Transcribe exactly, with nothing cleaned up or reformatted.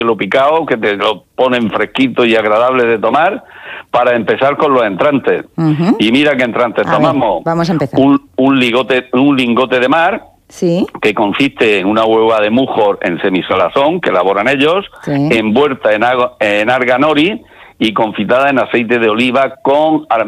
lo picado, que te lo ponen fresquito y agradable de tomar, para empezar con los entrantes. Uh-huh. Y mira qué entrantes a tomamos. Ver, vamos a empezar. Un, un, ligote, un lingote de mar, sí, que consiste en una hueva de mujor en semisolazón, que elaboran ellos, sí, envuelta en, en arganori y confitada en aceite de oliva con